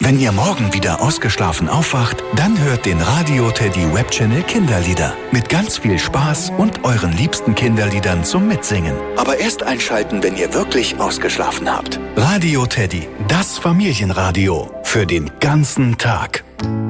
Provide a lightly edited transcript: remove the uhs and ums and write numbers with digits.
Wenn ihr morgen wieder ausgeschlafen aufwacht, dann hört den Radio Teddy Webchannel Kinderlieder. Mit ganz viel Spaß und euren liebsten Kinderliedern zum Mitsingen. Aber erst einschalten, wenn ihr wirklich ausgeschlafen habt. Radio Teddy, das Familienradio. Für den ganzen Tag.